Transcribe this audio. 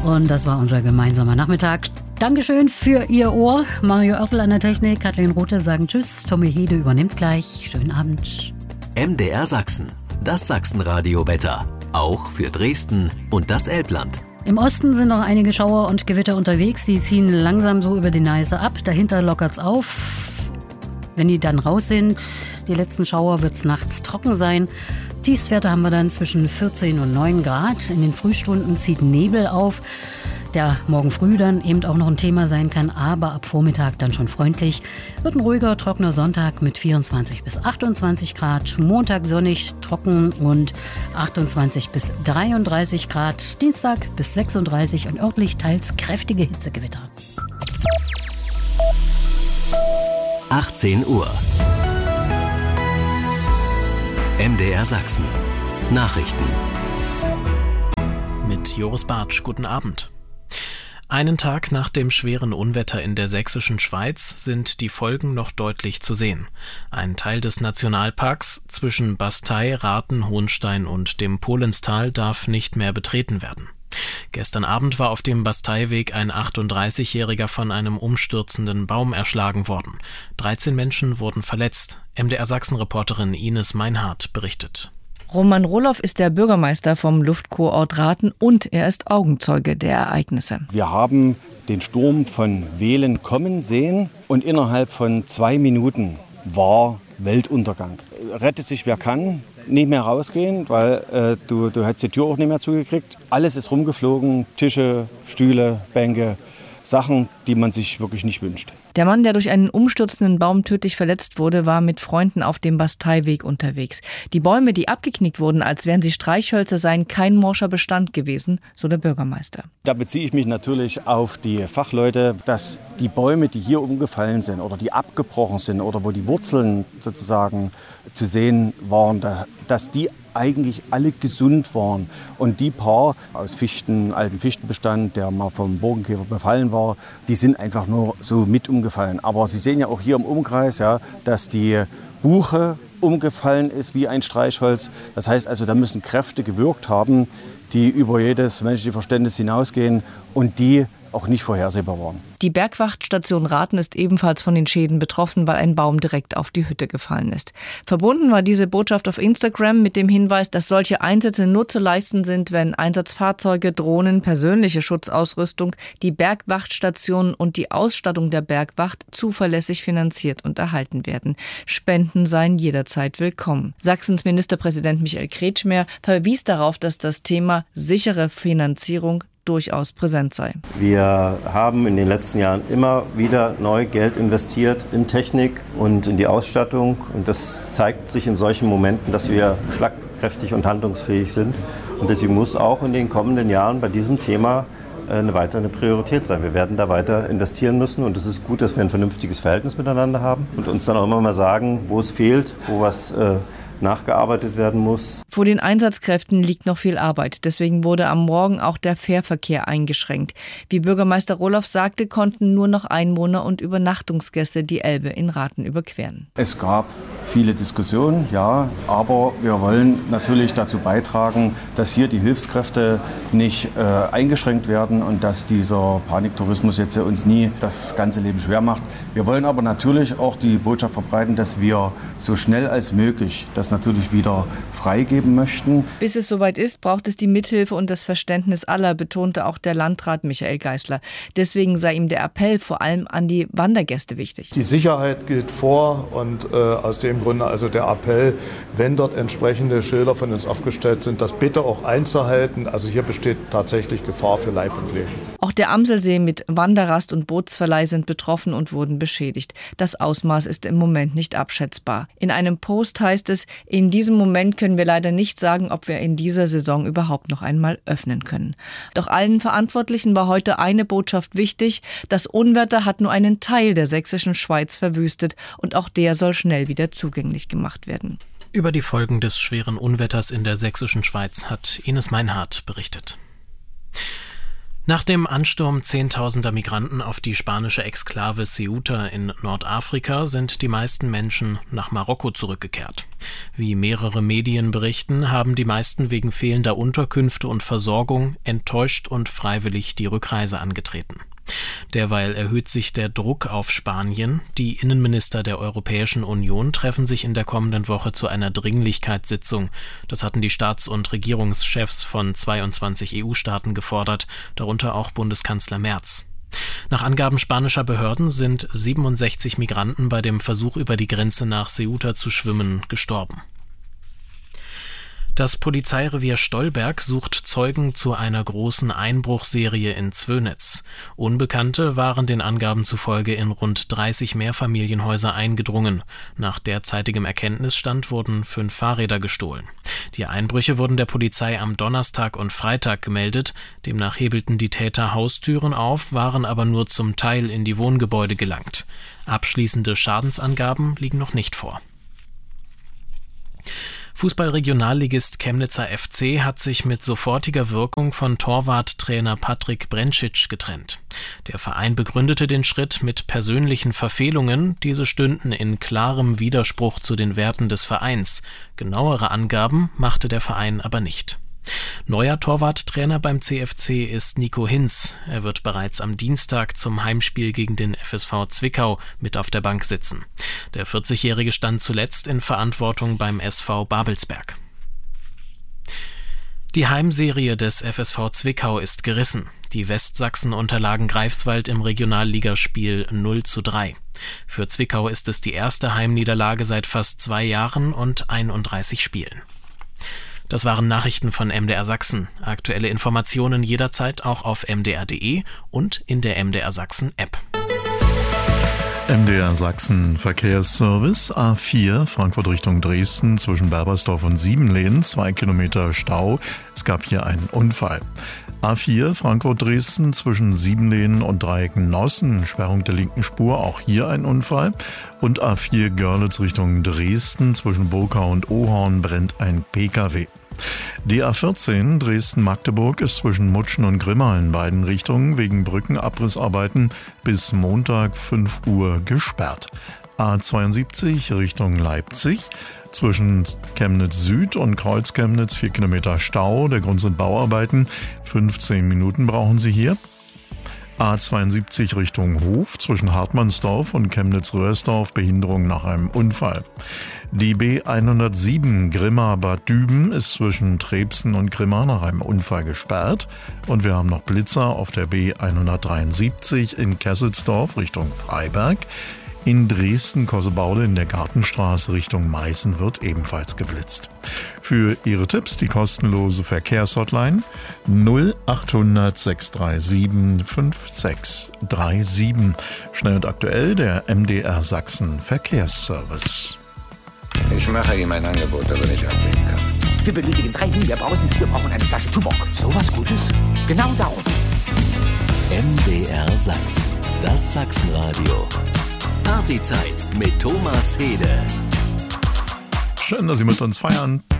Und das war unser gemeinsamer Nachmittag. Dankeschön für Ihr Ohr. Mario Oertel an der Technik, Kathleen Rothe sagen Tschüss. Tommy Hede übernimmt gleich. Schönen Abend. MDR Sachsen, das Sachsenradio-Wetter. Auch für Dresden und das Elbland. Im Osten sind noch einige Schauer und Gewitter unterwegs. Die ziehen langsam so über die Neiße ab. Dahinter lockert's auf. Wenn die dann raus sind, die letzten Schauer, wird's nachts trocken sein. Tiefstwerte haben wir dann zwischen 14 und 9 Grad. In den Frühstunden zieht Nebel auf, der morgen früh dann eben auch noch ein Thema sein kann, aber ab Vormittag dann schon freundlich. Wird ein ruhiger, trockener Sonntag mit 24 bis 28 Grad. Montag sonnig, trocken und 28 bis 33 Grad. Dienstag bis 36 und örtlich teils kräftige Hitzegewitter. 18 Uhr. MDR Sachsen. Nachrichten. Mit Joris Bartsch, guten Abend. Einen Tag nach dem schweren Unwetter in der sächsischen Schweiz sind die Folgen noch deutlich zu sehen. Ein Teil des Nationalparks zwischen Bastei, Rathen, Hohenstein und dem Polenstal darf nicht mehr betreten werden. Gestern Abend war auf dem Basteiweg ein 38-Jähriger von einem umstürzenden Baum erschlagen worden. 13 Menschen wurden verletzt. MDR Sachsen-Reporterin Ines Meinhardt berichtet. Roman Roloff ist der Bürgermeister vom Luftkurort Rathen und er ist Augenzeuge der Ereignisse. Wir haben den Sturm von Wehlen kommen sehen und innerhalb von 2 Minuten war Weltuntergang. Rette sich wer kann, nicht mehr rausgehen, weil du hättest die Tür auch nicht mehr zugekriegt. Alles ist rumgeflogen, Tische, Stühle, Bänke, Sachen, die man sich wirklich nicht wünscht. Der Mann, der durch einen umstürzenden Baum tödlich verletzt wurde, war mit Freunden auf dem Basteiweg unterwegs. Die Bäume, die abgeknickt wurden, als wären sie Streichhölzer, seien kein morscher Bestand gewesen, so der Bürgermeister. Da beziehe ich mich natürlich auf die Fachleute, dass die Bäume, die hier umgefallen sind oder die abgebrochen sind oder wo die Wurzeln sozusagen zu sehen waren, dass die eigentlich alle gesund waren. Und die paar aus alten Fichtenbestand, der mal vom Borkenkäfer befallen war, die sind einfach nur so mit umgefallen. Aber Sie sehen ja auch hier im Umkreis, ja, dass die Buche umgefallen ist wie ein Streichholz. Das heißt also, da müssen Kräfte gewirkt haben, die über jedes menschliche Verständnis hinausgehen und die auch nicht vorhersehbar waren. Die Bergwachtstation Rathen ist ebenfalls von den Schäden betroffen, weil ein Baum direkt auf die Hütte gefallen ist. Verbunden war diese Botschaft auf Instagram mit dem Hinweis, dass solche Einsätze nur zu leisten sind, wenn Einsatzfahrzeuge, Drohnen, persönliche Schutzausrüstung, die Bergwachtstation und die Ausstattung der Bergwacht zuverlässig finanziert und erhalten werden. Spenden seien jederzeit willkommen. Sachsens Ministerpräsident Michael Kretschmer verwies darauf, dass das Thema sichere Finanzierung durchaus präsent sei. Wir haben in den letzten Jahren immer wieder neu Geld investiert in Technik und in die Ausstattung. Und das zeigt sich in solchen Momenten, dass wir schlagkräftig und handlungsfähig sind. Und deswegen muss auch in den kommenden Jahren bei diesem Thema eine Priorität sein. Wir werden da weiter investieren müssen und es ist gut, dass wir ein vernünftiges Verhältnis miteinander haben und uns dann auch immer mal sagen, wo es fehlt, wo was nachgearbeitet werden muss. Vor den Einsatzkräften liegt noch viel Arbeit. Deswegen wurde am Morgen auch der Fährverkehr eingeschränkt. Wie Bürgermeister Roloff sagte, konnten nur noch Einwohner und Übernachtungsgäste die Elbe in Rathen überqueren. Es gab viele Diskussionen, ja, aber wir wollen natürlich dazu beitragen, dass hier die Hilfskräfte nicht eingeschränkt werden und dass dieser Paniktourismus jetzt uns nie das ganze Leben schwer macht. Wir wollen aber natürlich auch die Botschaft verbreiten, dass wir so schnell als möglich das natürlich wieder freigeben möchten. Bis es soweit ist, braucht es die Mithilfe und das Verständnis aller, betonte auch der Landrat Michael Geisler. Deswegen sei ihm der Appell vor allem an die Wandergäste wichtig. Die Sicherheit gilt vor und aus dem Grunde also der Appell, wenn dort entsprechende Schilder von uns aufgestellt sind, das bitte auch einzuhalten. Also hier besteht tatsächlich Gefahr für Leib und Leben. Auch der Amselsee mit Wanderrast und Bootsverleih sind betroffen und wurden beschädigt. Das Ausmaß ist im Moment nicht abschätzbar. In einem Post heißt es, in diesem Moment können wir leider nicht sagen, ob wir in dieser Saison überhaupt noch einmal öffnen können. Doch allen Verantwortlichen war heute eine Botschaft wichtig. Das Unwetter hat nur einen Teil der sächsischen Schweiz verwüstet und auch der soll schnell wieder zugänglich gemacht werden. Über die Folgen des schweren Unwetters in der sächsischen Schweiz hat Ines Meinhardt berichtet. Nach dem Ansturm zehntausender Migranten auf die spanische Exklave Ceuta in Nordafrika sind die meisten Menschen nach Marokko zurückgekehrt. Wie mehrere Medien berichten, haben die meisten wegen fehlender Unterkünfte und Versorgung enttäuscht und freiwillig die Rückreise angetreten. Derweil erhöht sich der Druck auf Spanien. Die Innenminister der Europäischen Union treffen sich in der kommenden Woche zu einer Dringlichkeitssitzung. Das hatten die Staats- und Regierungschefs von 22 EU-Staaten gefordert, darunter auch Bundeskanzler Merz. Nach Angaben spanischer Behörden sind 67 Migranten bei dem Versuch, über die Grenze nach Ceuta zu schwimmen, gestorben. Das Polizeirevier Stolberg sucht Zeugen zu einer großen Einbruchserie in Zwönitz. Unbekannte waren den Angaben zufolge in rund 30 Mehrfamilienhäuser eingedrungen. Nach derzeitigem Erkenntnisstand wurden 5 Fahrräder gestohlen. Die Einbrüche wurden der Polizei am Donnerstag und Freitag gemeldet. Demnach hebelten die Täter Haustüren auf, waren aber nur zum Teil in die Wohngebäude gelangt. Abschließende Schadensangaben liegen noch nicht vor. Fußball-Regionalligist Chemnitzer FC hat sich mit sofortiger Wirkung von Torwarttrainer Patrick Brentschitsch getrennt. Der Verein begründete den Schritt mit persönlichen Verfehlungen, diese stünden in klarem Widerspruch zu den Werten des Vereins. Genauere Angaben machte der Verein aber nicht. Neuer Torwarttrainer beim CFC ist Nico Hinz. Er wird bereits am Dienstag zum Heimspiel gegen den FSV Zwickau mit auf der Bank sitzen. Der 40-Jährige stand zuletzt in Verantwortung beim SV Babelsberg. Die Heimserie des FSV Zwickau ist gerissen. Die Westsachsen unterlagen Greifswald im Regionalligaspiel 0:3. Für Zwickau ist es die erste Heimniederlage seit fast 2 Jahren und 31 Spielen. Das waren Nachrichten von MDR Sachsen. Aktuelle Informationen jederzeit auch auf mdr.de und in der MDR Sachsen App. MDR Sachsen Verkehrsservice A4 Frankfurt Richtung Dresden zwischen Berbersdorf und Siebenlehen 2 Kilometer Stau. Es gab hier einen Unfall. A4 Frankfurt-Dresden zwischen Siebenlehen und Dreiecken-Nossen, Sperrung der linken Spur, auch hier ein Unfall. Und A4 Görlitz Richtung Dresden zwischen Burkau und Ohorn brennt ein Pkw. Die A14 Dresden-Magdeburg ist zwischen Mutschen und Grimma in beiden Richtungen wegen Brückenabrissarbeiten bis Montag 5 Uhr gesperrt. A72 Richtung Leipzig. Zwischen Chemnitz Süd und Kreuz Chemnitz 4 Kilometer Stau. Der Grund sind Bauarbeiten. 15 Minuten brauchen Sie hier. A72 Richtung Hof zwischen Hartmannsdorf und Chemnitz-Röhrsdorf. Behinderung nach einem Unfall. Die B107 Grimma-Bad Düben ist zwischen Trebsen und Grimma nach einem Unfall gesperrt. Und wir haben noch Blitzer auf der B173 in Kesselsdorf Richtung Freiberg. In Dresden-Kossebaude in der Gartenstraße Richtung Meißen wird ebenfalls geblitzt. Für Ihre Tipps die kostenlose Verkehrshotline 0800 637 5637. Schnell und aktuell der MDR Sachsen Verkehrsservice. Ich mache ihm ein Angebot, das er nicht ablehnen kann. Wir benötigen 3 Himbeerbrausen, wir brauchen eine Flasche Tuborg. So was Gutes? Genau darum. MDR Sachsen, das Sachsenradio. Partyzeit mit Thomas Hede. Schön, dass Sie mit uns feiern.